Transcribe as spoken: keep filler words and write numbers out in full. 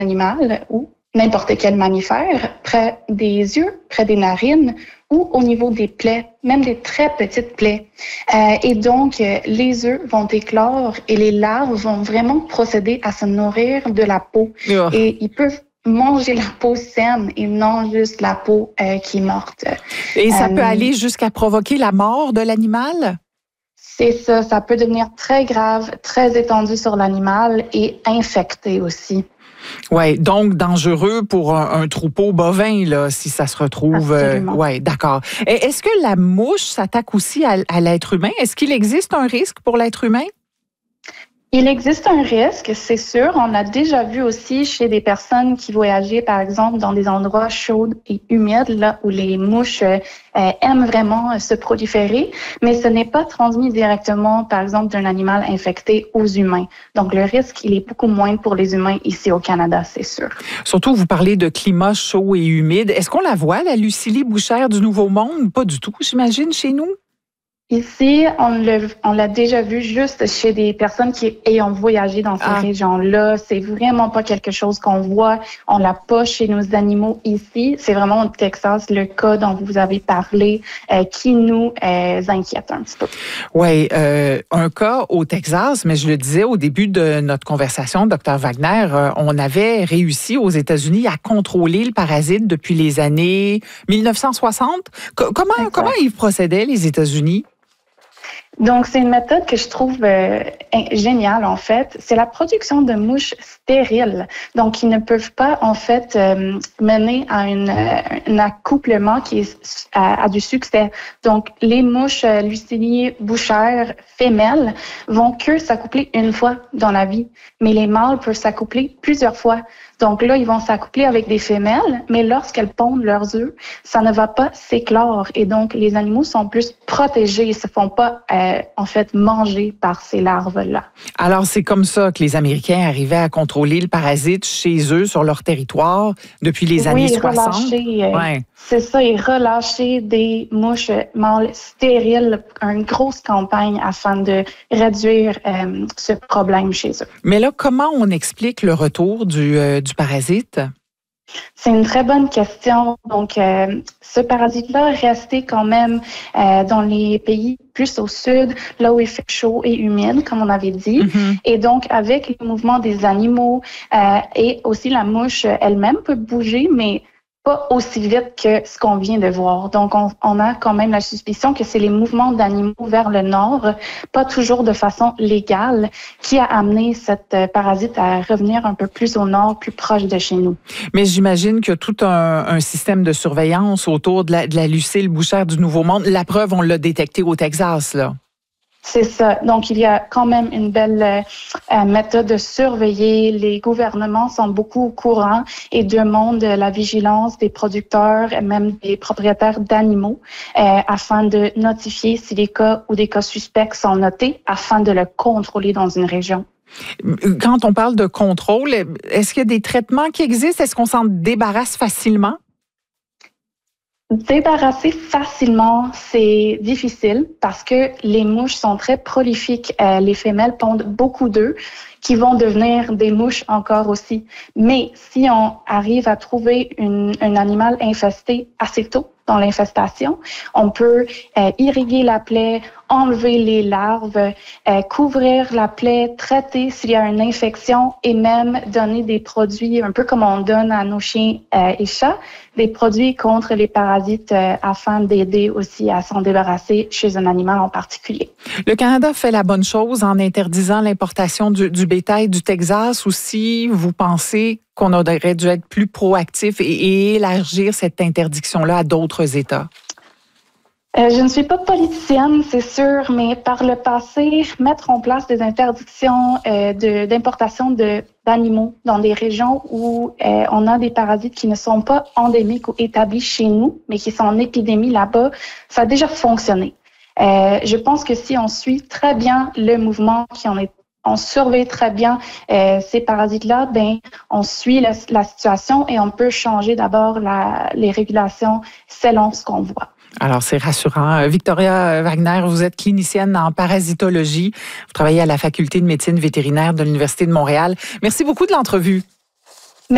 animal ou n'importe quel mammifère, près des yeux, près des narines ou au niveau des plaies, même des très petites plaies. Euh, et donc, euh, les œufs vont éclore et les larves vont vraiment procéder à se nourrir de la peau. Oh. Et ils peuvent manger la peau saine et non juste la peau euh, qui est morte. Et ça euh, peut aller jusqu'à provoquer la mort de l'animal? C'est ça, ça peut devenir très grave, très étendu sur l'animal et infecté aussi. Oui, donc dangereux pour un, un troupeau bovin, là, si ça se retrouve. Absolument. Euh, oui, d'accord. Et est-ce que la mouche s'attaque aussi à, à l'être humain? Est-ce qu'il existe un risque pour l'être humain? Il existe un risque, c'est sûr. On l'a déjà vu aussi chez des personnes qui voyageaient, par exemple, dans des endroits chauds et humides, là où les mouches euh, aiment vraiment se proliférer, mais ce n'est pas transmis directement, par exemple, d'un animal infecté aux humains. Donc, le risque, il est beaucoup moins pour les humains ici au Canada, c'est sûr. Surtout, vous parlez de climat chaud et humide. Est-ce qu'on la voit, la Lucilie bouchère du Nouveau-Monde? Pas du tout, j'imagine, chez nous? Ici, on, le, on l'a déjà vu juste chez des personnes qui ayant voyagé dans ces Ah. régions-là. C'est vraiment pas quelque chose qu'on voit. On l'a pas chez nos animaux ici. C'est vraiment au Texas, le cas dont vous avez parlé, euh, qui nous euh, inquiète un petit peu. Oui, euh, un cas au Texas, mais je le disais au début de notre conversation, docteur Wagner, euh, on avait réussi aux États-Unis à contrôler le parasite depuis les années mille neuf cent soixante. C- comment, Exact. comment ils procédaient, les États-Unis? Donc, c'est une méthode que je trouve euh, géniale, en fait. C'est la production de mouches stériles. Donc, ils ne peuvent pas, en fait, euh, mener à une, euh, un accouplement qui est, à, à du succès. Donc, les mouches euh, Lucilie bouchère femelles vont que s'accoupler une fois dans la vie, mais les mâles peuvent s'accoupler plusieurs fois. Donc là, ils vont s'accoupler avec des femelles, mais lorsqu'elles pondent leurs œufs, ça ne va pas s'éclore. Et donc, les animaux sont plus protégés. Ils ne se font pas, euh, en fait, manger par ces larves-là. Alors, c'est comme ça que les Américains arrivaient à contrôler le parasite chez eux, sur leur territoire, depuis les années oui, soixante. Relâcher, euh, Ouais. c'est ça, et relâcher des mouches mâles stériles, une grosse campagne afin de réduire euh, ce problème chez eux. Mais là, comment on explique le retour du, euh, du parasite? C'est une très bonne question. Donc, euh, ce parasite-là est resté quand même euh, dans les pays plus au sud, là où il fait chaud et humide, comme on avait dit. Mm-hmm. Et donc, avec le mouvement des animaux euh, et aussi la mouche elle-même peut bouger, mais pas aussi vite que ce qu'on vient de voir. Donc, on, on a quand même la suspicion que c'est les mouvements d'animaux vers le nord, pas toujours de façon légale, qui a amené cette euh, parasite à revenir un peu plus au nord, plus proche de chez nous. Mais j'imagine qu'il y a tout un, un système de surveillance autour de la, de la Lucille bouchère du Nouveau-Monde. La preuve, on l'a détectée au Texas, là. C'est ça. Donc, il y a quand même une belle euh, méthode de surveiller. Les gouvernements sont beaucoup au courant et demandent la vigilance des producteurs et même des propriétaires d'animaux euh, afin de notifier si des cas ou des cas suspects sont notés afin de le contrôler dans une région. Quand on parle de contrôle, est-ce qu'il y a des traitements qui existent? Est-ce qu'on s'en débarrasse facilement? Débarrasser facilement, c'est difficile parce que les mouches sont très prolifiques. Euh, les femelles pondent beaucoup d'œufs qui vont devenir des mouches encore aussi. Mais si on arrive à trouver une, un animal infesté assez tôt dans l'infestation, on peut euh, irriguer la plaie, enlever les larves, euh, couvrir la plaie, traiter s'il y a une infection et même donner des produits, un peu comme on donne à nos chiens euh, et chats, des produits contre les parasites euh, afin d'aider aussi à s'en débarrasser chez un animal en particulier. Le Canada fait la bonne chose en interdisant l'importation du, du bétail du Texas, ou si vous pensez qu'on aurait dû être plus proactif et, et élargir cette interdiction-là à d'autres États? Euh, je ne suis pas politicienne, c'est sûr, mais par le passé, mettre en place des interdictions euh, de, d'importation de, d'animaux dans des régions où euh, on a des parasites qui ne sont pas endémiques ou établis chez nous, mais qui sont en épidémie là-bas, ça a déjà fonctionné. Euh, je pense que si on suit très bien le mouvement, qui en est, on surveille très bien euh, ces parasites-là, ben on suit la, la situation et on peut changer d'abord la, les régulations selon ce qu'on voit. Alors, c'est rassurant. Victoria Wagner, vous êtes clinicienne en parasitologie. Vous travaillez à la Faculté de médecine vétérinaire de l'Université de Montréal. Merci beaucoup de l'entrevue.